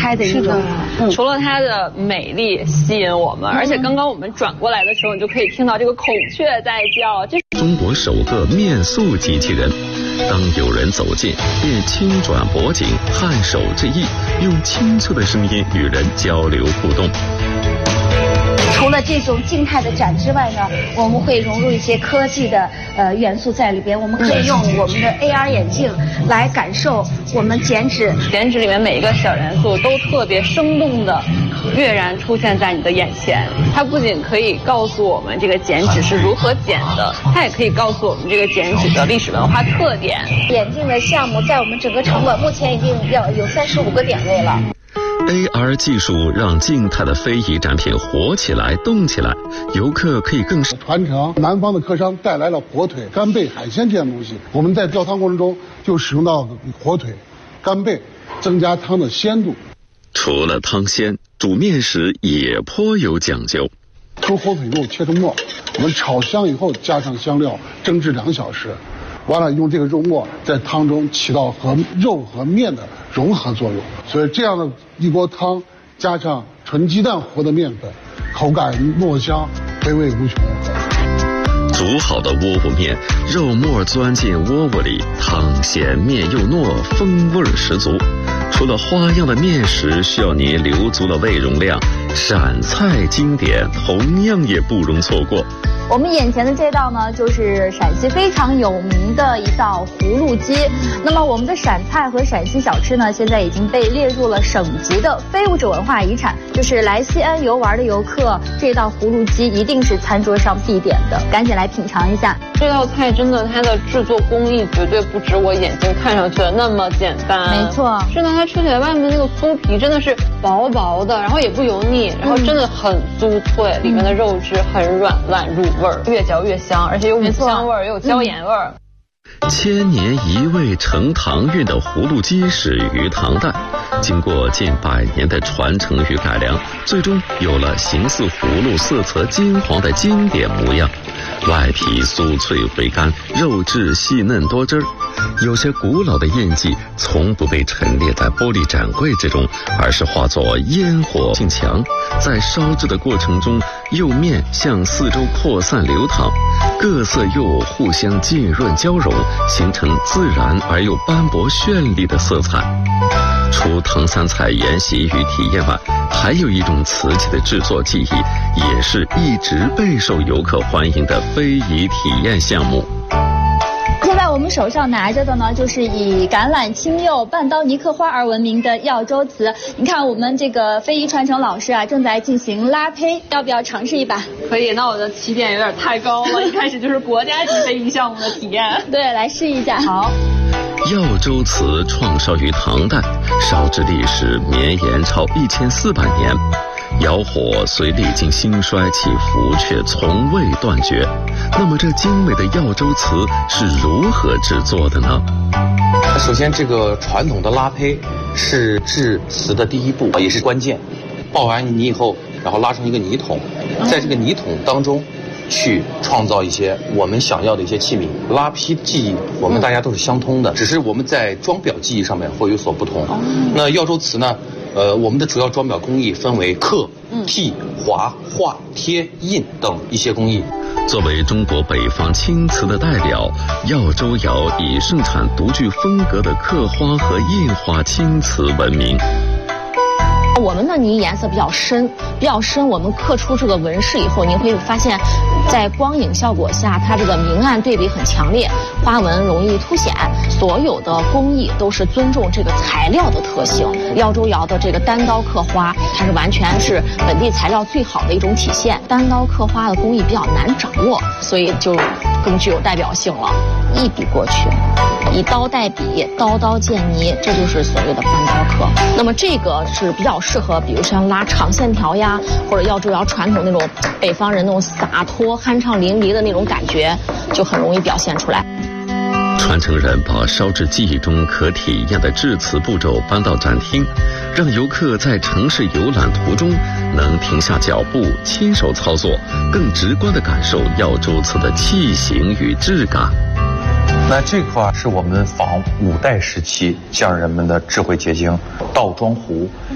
开的一种。 除了它的美丽吸引我们，而且刚刚我们转过来的时候，你就可以听到这个孔雀在叫。 中国首个面塑机器人，当有人走近，便轻转脖颈，颔首致意，用清澈的声音与人交流互动。 除了这种静态的展之外呢，我们会融入一些科技的元素在里边。我们可以用我们的 AR 眼镜来感受我们剪纸。 剪纸里面每一个小元素都特别生动的跃然出现在你的眼前。它不仅可以告诉我们这个剪纸是如何剪的，它也可以告诉我们这个剪纸的历史文化特点。 眼镜的项目在我们整个城管目前已经要有35个点位了。 AR 技术让静态的非遗展品活起来、动起来，游客可以更传承。南方的客商带来了火腿、干贝、海鲜这样东西，我们在吊汤过程中就使用到火腿、干贝，增加汤的鲜度。 除了汤鲜，煮面时也颇有讲究。 从火腿肉切成末，我们炒香以后加上香料，蒸制2小时。完了，用这个肉末在汤中起到和肉和面的融合作用，所以这样的一锅汤加上纯鸡蛋和的面粉，口感糯香，回味无穷。 煮好的窝窝面，肉末钻进窝窝里，汤鲜面又糯，风味十足。除了花样的面食需要您留足了胃容量，陕菜经典同样也不容错过。 我们眼前的这道呢，就是陕西非常有名的一道葫芦鸡。那么我们的陕菜和陕西小吃呢，现在已经被列入了省级的非物质文化遗产。就是来西安游玩的游客，这道葫芦鸡一定是餐桌上必点的，赶紧来品尝一下。 这道菜真的，它的制作工艺绝对不止我眼睛看上去的那么简单。 没错， 是的，它吃起来外面那个酥皮真的是薄薄的，然后也不油腻，然后真的很酥脆，里面的肉质很软烂入味儿，越嚼越香，而且有五香味儿，也有椒盐味儿。 千年一味盛唐韵的葫芦鸡始于唐代，经过近100年的传承与改良，最终有了形似葫芦、色泽金黄的经典模样。外皮酥脆回甘，肉质细嫩多汁儿。有些古老的印记从不被陈列在玻璃展柜之中，而是化作烟火进墙，在烧制的过程中，釉面向四周扩散流淌，各色釉互相浸润交融，形成自然而又斑驳绚丽的色彩。除唐三彩研习与体验外，还有一种瓷器的制作技艺，也是一直备受游客欢迎的非遗体验项目。 现在我们手上拿着的呢，就是以橄榄青釉、半刀泥刻花而闻名的耀州瓷。你看，我们这个非遗传承老师啊，正在进行拉胚，要不要尝试一把？ 可以，那我的起点有点太高了，一开始就是国家级非遗项目的体验。 对，来试一下。 好。 耀州瓷创烧于唐代，烧制历史绵延超1400年。窑火虽历经兴衰起伏，却从未断绝。那么这精美的耀州瓷是如何制作的呢？ 首先，这个传统的拉胚是制瓷的第一步，也是关键。爆完泥以后，然后拉成一个泥桶，在这个泥桶当中去创造一些我们想要的一些器皿。拉坯技艺我们大家都是相通的，只是我们在装裱技艺上面会有所不同。那耀州瓷呢，我们的主要装裱工艺分为刻、剔、划、画、贴、印等一些工艺。 作为中国北方青瓷的代表，耀州窑以盛产独具风格的刻花和印花青瓷闻名。 我们的泥颜色比较深，我们刻出这个纹饰以后，您会发现在光影效果下，它这个明暗对比很强烈，花纹容易凸显。所有的工艺都是尊重这个材料的特性。耀州窑的这个单刀刻花，它是完全是本地材料最好的一种体现。单刀刻花的工艺比较难掌握，所以就更具有代表性了。一笔过去，以刀代笔，刀刀见泥，这就是所谓的单刀刻。那么这个是比较适合，比如像拉长线条呀，或者耀州窑传统那种北方人那种洒脱、酣畅淋漓的那种感觉，就很容易表现出来。 传承人把烧制技艺中可体验的制瓷步骤搬到展厅，让游客在城市游览途中能停下脚步，亲手操作，更直观地感受耀州瓷的器型与质感。 那这块是我们仿5代时期匠人们的智慧结晶——倒装壶。